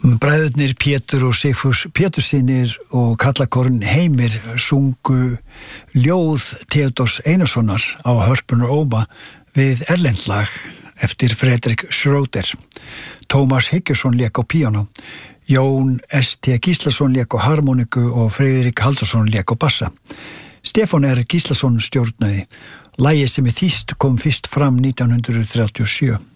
Bræðurnir Pétur og Sigfús Péturssynir og kallakórinn Heimir sungu ljóð Theodors Einarssonar á hörpunar Óma við erlent lag eftir Fredrik Schroeder. Tómas Hyggjusson lék á píanó, Jón S.T. Gíslason lék á harmoniku og Friðrik Haldursson lék á bassa. Stefán R. Gíslason stjórnaði. Lagið sem þýst kom fyrst fram 1937.